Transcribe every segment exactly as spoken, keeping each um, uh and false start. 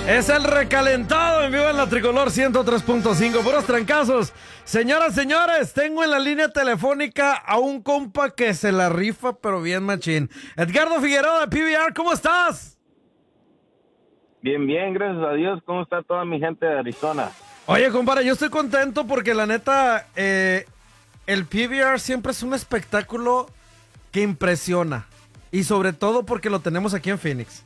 Es el recalentado en vivo en la Tricolor ciento tres punto cinco, puros trancazos. Señoras, señores, tengo en la línea telefónica a un compa que se la rifa, pero bien machín. Edgardo Figueroa de P B R, ¿cómo estás? Bien, bien, gracias a Dios. ¿Cómo está toda mi gente de Arizona? Oye, compadre, yo estoy contento porque la neta, eh, el P B R siempre es un espectáculo que impresiona. Y sobre todo porque lo tenemos aquí en Phoenix.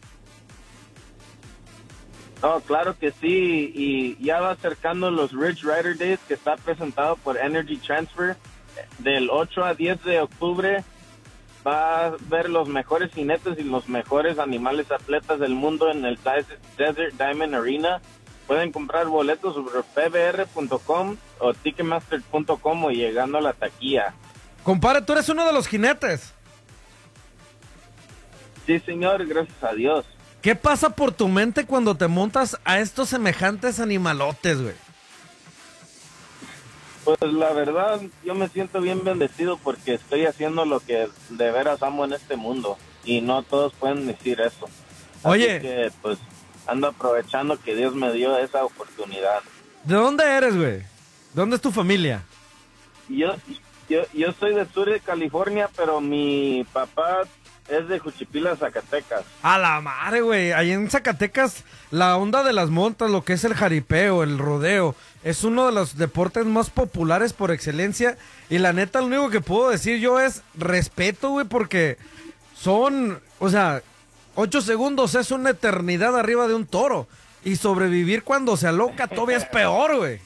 Oh, claro que sí, y ya va acercando los Ridge Rider Days, que está presentado por Energy Transfer. Del ocho a diez de octubre va a ver los mejores jinetes y los mejores animales atletas del mundo en el Desert Diamond Arena. Pueden comprar boletos sobre p b r punto com o ticketmaster punto com o llegando a la taquilla. Compadre, tú eres uno de los jinetes. Sí, señor, gracias a Dios. ¿Qué pasa por tu mente cuando te montas a estos semejantes animalotes, güey? Pues la verdad, yo me siento bien bendecido porque estoy haciendo lo que de veras amo en este mundo. Y no todos pueden decir eso. Oye. Así que, pues, ando aprovechando que Dios me dio esa oportunidad. ¿De dónde eres, güey? ¿Dónde es tu familia? Yo, yo, yo soy de sur de California, pero mi papá es de Juchipila, Zacatecas. A la madre, güey. Ahí en Zacatecas, la onda de las montas, lo que es el jaripeo, el rodeo, es uno de los deportes más populares por excelencia. Y la neta, lo único que puedo decir yo es respeto, güey, porque son, o sea, ocho segundos es una eternidad arriba de un toro. Y sobrevivir cuando se aloca todavía es peor, güey.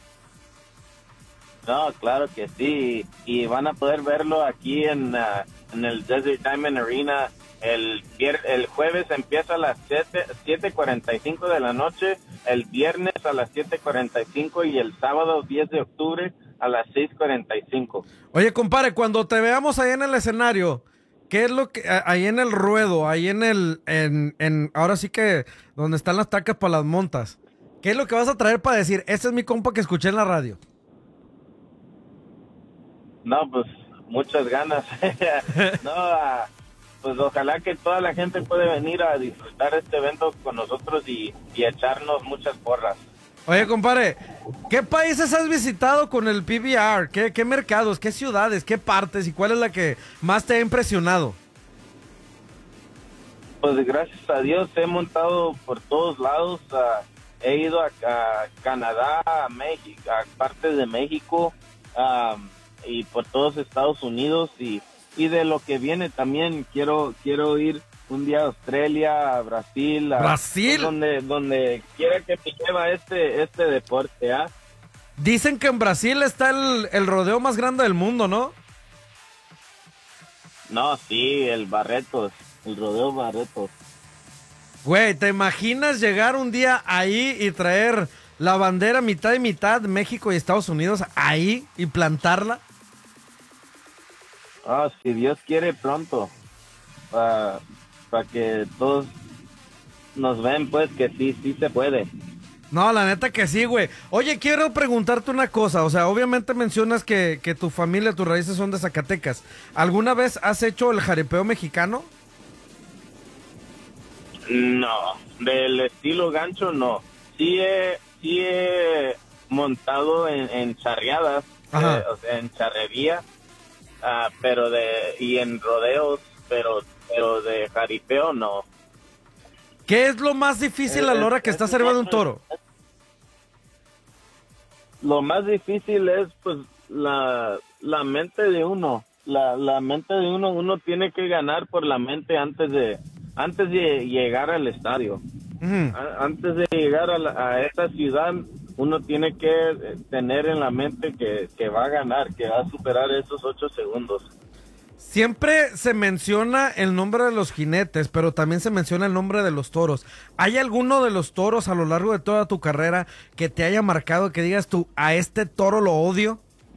No, claro que sí. Y van a poder verlo aquí en... Uh, en el Desert Diamond Arena. El, el jueves empieza a las siete cuarenta y cinco de la noche, el viernes a las siete cuarenta y cinco y el sábado diez de octubre a las seis cuarenta y cinco. Oye, compadre, cuando te veamos ahí en el escenario, ¿qué es lo que, ahí en el ruedo, ahí en el, en, en, ahora sí que, donde están las tacas para las montas, qué es lo que vas a traer para decir, este es mi compa que escuché en la radio? No, pues, muchas ganas. no, uh, pues ojalá que toda la gente pueda venir a disfrutar este evento con nosotros y, y echarnos muchas porras. Oye, compadre, ¿qué países has visitado con el P B R? ¿Qué, qué mercados, qué ciudades, qué partes y cuál es la que más te ha impresionado? Pues gracias a Dios he montado por todos lados. Uh, he ido a, a Canadá, a México, a partes de México, um, y por todos Estados Unidos, y, y de lo que viene también quiero quiero ir un día a Australia, a Brasil, a Brasil, donde donde quiera que me lleva este este deporte, ¿ah? Dicen que en Brasil está el, el rodeo más grande del mundo, ¿no? No, sí, el Barretos, el rodeo Barretos. Güey, ¿te imaginas llegar un día ahí y traer la bandera mitad y mitad, México y Estados Unidos, ahí y plantarla? Ah, si Dios quiere pronto, para pa que todos nos ven, pues que sí, sí se puede. No, la neta que sí, güey. Oye, quiero preguntarte una cosa, o sea, obviamente mencionas que, que tu familia, tus raíces son de Zacatecas. ¿Alguna vez has hecho el jaripeo mexicano? No, del estilo gancho no. Sí he, sí he montado en, en charreadas, eh, o sea, en charrería. Uh, pero de y en rodeos, pero pero de jaripeo no. ¿Qué es lo más difícil a la hora que estás arriba de un toro? Lo más difícil es pues la, la mente de uno, la, la mente de uno, uno tiene que ganar por la mente antes de antes de llegar al estadio. Uh-huh. a, antes de llegar a, la, a esta ciudad, uno tiene que tener en la mente que, que va a ganar, que va a superar esos ocho segundos. Siempre se menciona el nombre de los jinetes, pero también se menciona el nombre de los toros. ¿Hay alguno de los toros a lo largo de toda tu carrera que te haya marcado, que digas tú, a este toro lo odio?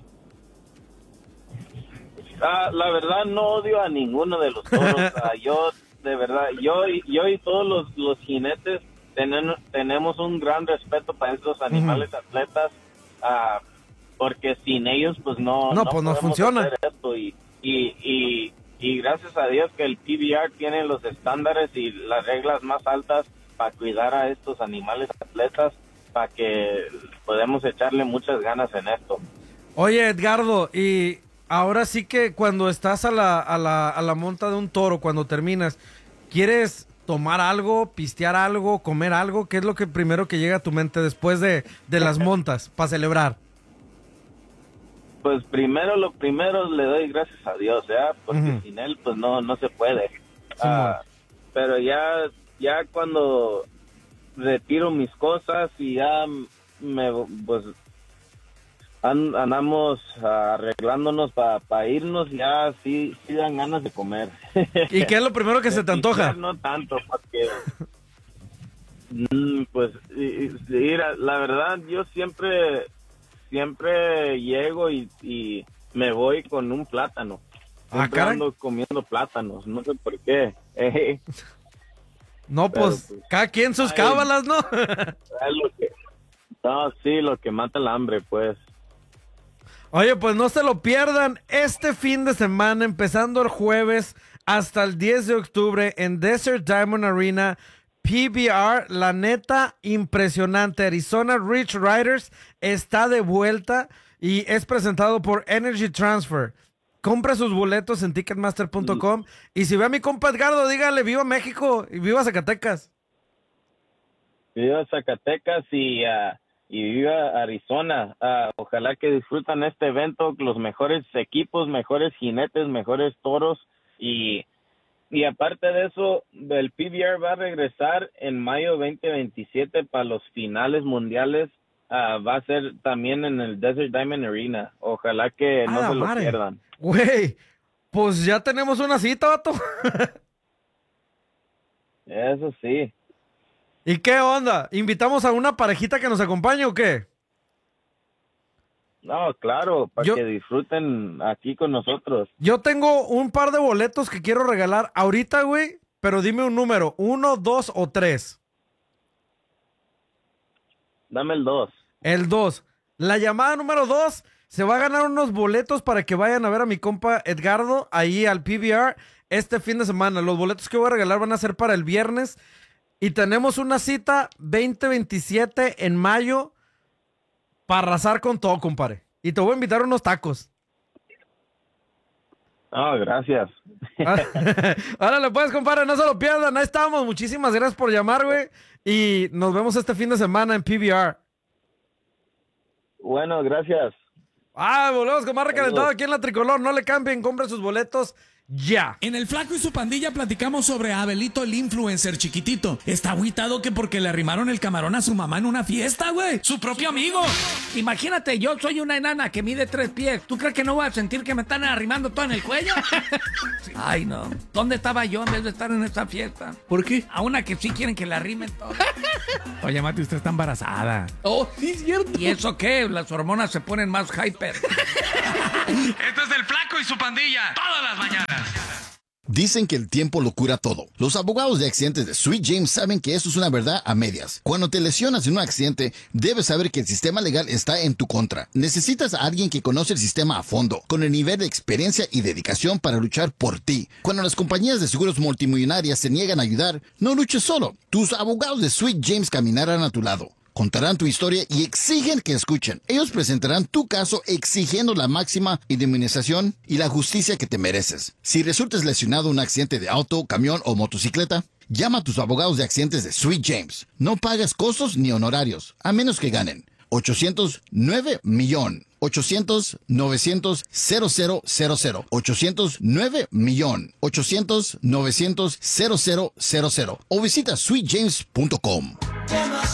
Ah, la verdad no odio a ninguno de los toros. ah, yo, de verdad, yo, yo y todos los, los jinetes Tenemos, tenemos un gran respeto para estos animales uh-huh. atletas, uh, porque sin ellos pues no no, no pues no funciona hacer esto y, y, y, y gracias a Dios que el P B R tiene los estándares y las reglas más altas para cuidar a estos animales atletas, para que podamos echarle muchas ganas en esto. Oye, Edgardo, y ahora sí que cuando estás a la, a la, a la monta de un toro, cuando terminas, ¿quieres tomar algo, pistear algo, comer algo? ¿Qué es lo que primero que llega a tu mente después de, de las montas para celebrar? Pues primero, lo primero le doy gracias a Dios, ¿ya? Porque uh-huh. sin él, pues no, no se puede. Sí, uh, pero ya, ya cuando retiro mis cosas y ya me, pues, and, andamos arreglándonos para pa irnos, ya sí, sí dan ganas de comer. ¿Y qué es lo primero que se te antoja? No tanto, porque, pues, mira, la verdad, yo siempre... Siempre llego y, y me voy con un plátano. Siempre ah, ando comiendo plátanos, no sé por qué. Eh. No, pues, Pero, pues, cada quien sus ay, cábalas, ¿no? Lo que, no, sí, lo que mata el hambre, pues. Oye, pues no se lo pierdan este fin de semana, empezando el jueves hasta el diez de octubre en Desert Diamond Arena. P B R, la neta, impresionante. Arizona Rich Riders está de vuelta y es presentado por Energy Transfer. Compre sus boletos en ticketmaster punto com mm. y si ve a mi compa Edgardo, dígale viva México y viva Zacatecas. Viva Zacatecas y, uh, y viva Arizona. Uh, ojalá que disfrutan este evento, los mejores equipos, mejores jinetes, mejores toros y... Y aparte de eso, el P B R va a regresar en mayo veinte veintisiete para los finales mundiales. Uh, va a ser también en el Desert Diamond Arena. Ojalá que no se lo madre. pierdan. Güey, pues ya tenemos una cita, vato. Eso sí. ¿Y qué onda? ¿Invitamos a una parejita que nos acompañe o qué? No, claro, para yo, que disfruten aquí con nosotros. Yo tengo un par de boletos que quiero regalar ahorita, güey, pero dime un número, uno, dos o tres. Dame el dos. El dos. La llamada número dos se va a ganar unos boletos para que vayan a ver a mi compa Edgardo ahí al P B R este fin de semana. Los boletos que voy a regalar van a ser para el viernes y tenemos una cita veinte veintisiete en mayo. Para arrasar con todo, compadre. Y te voy a invitar a unos tacos. Ah, oh, gracias. Ahora le puedes, compadre, no se lo pierdan. Ahí estamos. Muchísimas gracias por llamar, güey. Y nos vemos este fin de semana en P B R. Bueno, gracias. Ah, volvemos con más recalentado aquí en la Tricolor. No le cambien, compren sus boletos ya. En el Flaco y su pandilla platicamos sobre Abelito el influencer chiquitito. Está agüitado que porque le arrimaron el camarón a su mamá en una fiesta, güey. Su propio amigo. Imagínate, yo soy una enana que mide tres pies. ¿Tú crees que no voy a sentir que me están arrimando todo en el cuello? Ay, no. ¿Dónde estaba yo en vez de estar en esta fiesta? ¿Por qué? A una que sí quieren que la arrimen todo. Oye, Mati, usted está embarazada. Oh, sí, es cierto. ¿Y eso qué? Las hormonas se ponen más hyper. Esto es del Flaco y su pandilla. Todas las mañanas. Dicen que el tiempo lo cura todo. Los abogados de accidentes de Sweet James saben que eso es una verdad a medias. Cuando te lesionas en un accidente, debes saber que el sistema legal está en tu contra. Necesitas a alguien que conoce el sistema a fondo, con el nivel de experiencia y dedicación para luchar por ti. Cuando las compañías de seguros multimillonarias se niegan a ayudar, no luches solo. Tus abogados de Sweet James caminarán a tu lado. Contarán tu historia y exigen que escuchen. Ellos presentarán tu caso exigiendo la máxima indemnización y la justicia que te mereces. Si resultas lesionado en un accidente de auto, camión o motocicleta, llama a tus abogados de accidentes de Sweet James. No pagas costos ni honorarios, a menos que ganen. ochocientos nueve millón. ochocientos novecientos cero cero cero cero. ochocientos nueve millón. ochocientos novecientos cero cero cero cero. O visita sweet james punto com.